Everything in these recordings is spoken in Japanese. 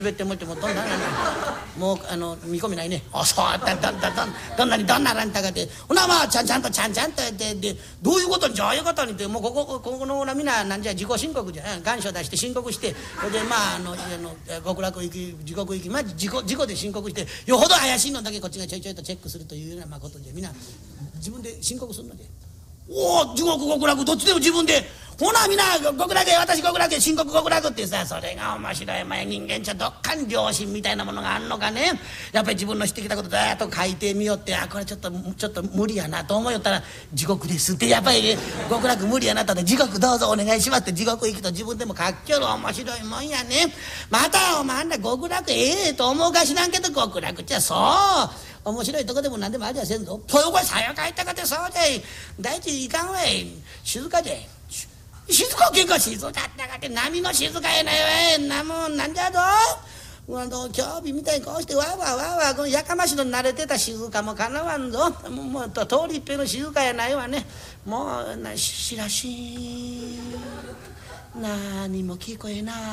べってもってもどんなもう見込みないね。あ、そうどんなにどんならんたかて、ほなまあちゃんとやってで、どういうことにじゃあいうことにってもうここのみんななんじゃ自己申告じゃ願書出して申告して、それでまあ極楽行き地獄行きまあ自己で申告して、よほど怪しいのだけこっちがちょいとチェックするというようなことじゃみんな自分で申告するので。おお、地獄極楽どっちでも自分で。ほなみんな極楽へ、私極楽へ、申告極楽ってさ、それが面白い。前人間ちょっとどっかに良心みたいなものがあんのかね。やっぱり自分の知ってきたことだと書いてみよって、あこれちょっと無理やなと思いよったら地獄ですって、やっぱり極楽無理やなと地獄どうぞお願いしますって地獄行くと自分でも書きよる。面白いもんやね。またお前あんな極楽と思うかしらんけど、極楽じゃそう面白いとこでも何でもありゃせんぞ。豊子さやかいったかてそうじゃい。大地いかんわい。静かじゃい。静かけんか静かったかて波の静かやないわい。なもんなんじゃぞ。興味みたいにこうしてわーこのやかましの慣れてた静かもかなわんぞ。もう通り一平の静かやないわね。もうしらし何も聞こえない。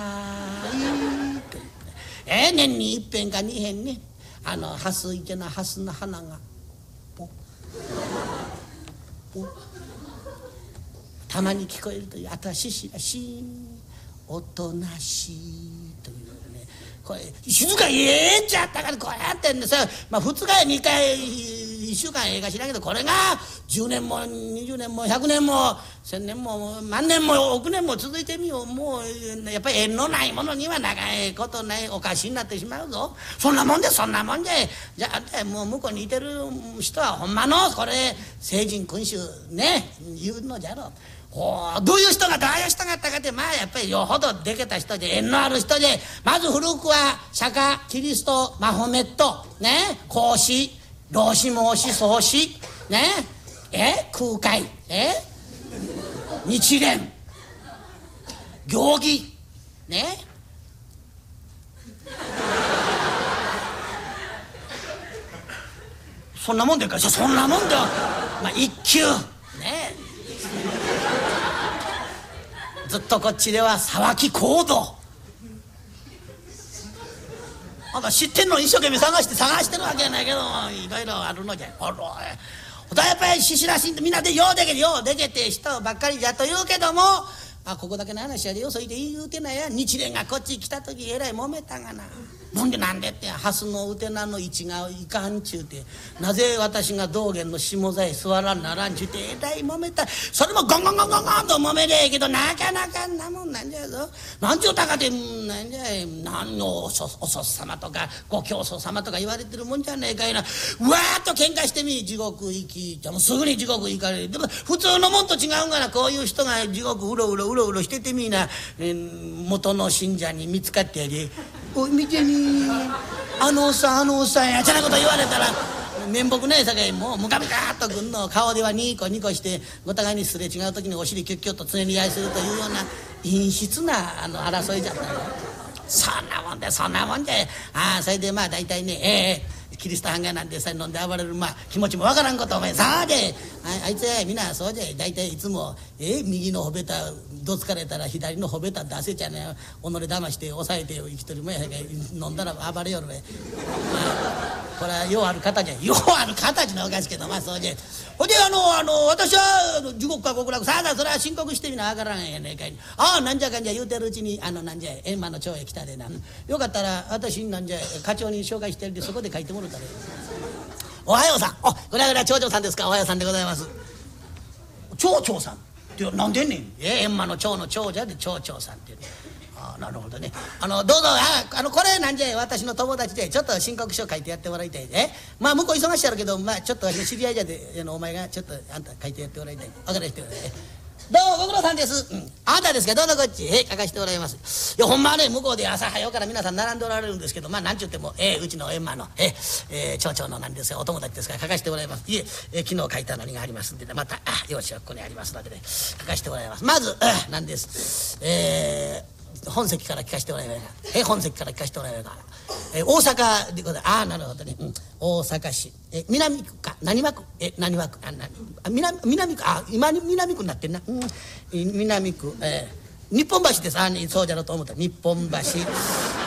年に一遍か二遍ね。ハス池のハスの花がポッポッたまに聞こえるという、あとはししらしおとなしいというね。これ静かええんちゃったからこうやってんでさ、まあ2日や2回1週間ええか知らんけど、これが10年も20年も100年も1000年も万年も億年も続いてみよう。もうやっぱり縁のないものには長いことないおかしになってしまうぞ。そんなもんじゃじゃあもう向こうにいてる人はほんまのこれ聖人君主ね言うのじゃろ。どういう人があったかって、まあやっぱりよほどでけた人で縁のある人で、まず古くは釈迦キリストマホメットね、孔子老子孟子宗子ね、空海日蓮行儀ねそんなもんでか。そんなもんでまあ一級ねずっとこっちでは沢木行動なんか知ってんの一生懸命探してるわけやないけど、いろいろあるのじゃ。ほらやっぱりしらしんとみんなでようでけて人ばっかりじゃと言うけども、ここだけの話やでよそいで言うてないや。日蓮がこっち来た時えらい揉めたがな。なんでってハスのうてなの位置がいかんちゅうて、なぜ私が道元の下座へ座らんならんちゅうてえらい揉めた。それもゴンと揉めれえけどなかなかんなもんなんじゃぞ。なんちゅうたかてなんじゃい、何のお祖様とかご教祖様とか言われてるもんじゃねえかいな。わーっと喧嘩してみ地獄行きじゃもうすぐに地獄行かれる。でも普通のもんと違うんがな。こういう人が地獄うろうろしててみな、元の信者に見つかってやでおい見てみあのおっさんやちゃなこと言われたら面目ないさかいもうムカムカっとくんの。顔ではニコしてお互いにすれ違う時にお尻キュッキュッと常に合いするというような陰湿な争いじゃったよ。そんなもんでそれでまあ大体ねキリストハンガーなんてさ飲んで暴れる気持ちもわからんことお前さあであいつみんなそうじゃ大体いつも右のほべたどつかれたら左のほべた出せちゃね己騙して抑えて生きとるもんやさかい飲んだら暴れよるね。これはようある形のおかしけどそうじゃ。ほんで私は地獄か極楽さあそれは申告してみなわからんやねえかいに。なんじゃかんじゃ言うてるうちになんじゃ閻魔の町へ来たでな。よかったら私なんじゃ課長に紹介してるんでそこで書いてもらったら。おはようさん。これは町長さんですか。おはようさんでございます。町長さんってなんでんねん。閻魔の町の長者で町長さんっていう。なるほどね。どうぞこれなんじゃ私の友達でちょっと申告書書いてやってもらいたい。向こう忙しいやろけどちょっと知り合いじゃでお前がちょっとあんた書いてやってもらいたい。分かりました。どうもご苦労さんです。あんたですか。どうぞこっち書かしてもらいます。いやほんまはね向こうで朝早うから皆さん並んでおられるんですけどなんちゅってもうちの閻魔の町長のなんですよお友達ですから書かしてもらいます。昨日書いたのにがありますんでねまた用紙はここにありますのでね書かしてもらいます。まずなんです本籍から聞かせてもらえないか。本籍から聞かせてもらえないか。大阪でございます。なるほどね。大阪市南区か何区南区南区今南区になってんな。南区日本橋です。そうじゃろうと思った。日本橋